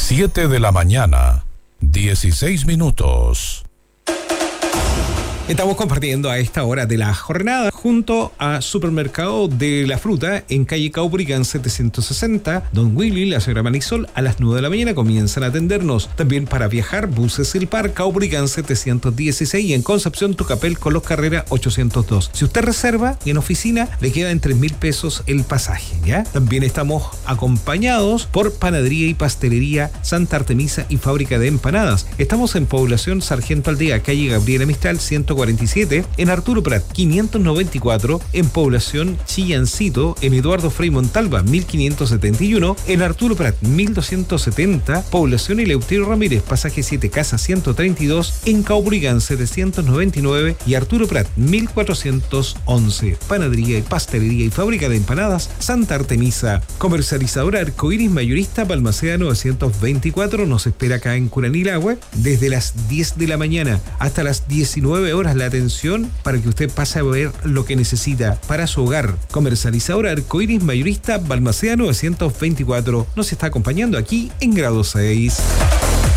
7 de la mañana, 16 minutos. Estamos compartiendo a esta hora de la jornada junto a Supermercado de la Fruta en calle Caupolicán 760. Don Willy, la señora Marisol, a las 9 de la mañana comienzan a atendernos. También para viajar, buses El Par, Caupolicán 716 y en Concepción, Tucapel, Colos Carrera 802. Si usted reserva en oficina, le queda en 3.000 pesos el pasaje, ¿ya? También estamos acompañados por Panadería y Pastelería Santa Artemisa y Fábrica de Empanadas. Estamos en Población Sargento Aldea, calle Gabriela Mistral 147, en Arturo Prat 594, en Población Chillancito, en Eduardo Frei Montalva 1571, en Arturo Prat 1270, Población Eleuterio Ramírez, pasaje 7 Casa 132, en Caupolicán 799 y Arturo Prat 1411. Panadería y Pastelería y Fábrica de Empanadas Santa Artemisa. Comercializadora Arcoiris Mayorista Balmaceda 924 nos espera acá en Curanilahue desde las 10 de la mañana hasta las 19 horas la atención para que usted pase a ver lo que necesita para su hogar. Comercializadora Arcoiris Mayorista Balmaceda 924 nos está acompañando aquí en Grado 6.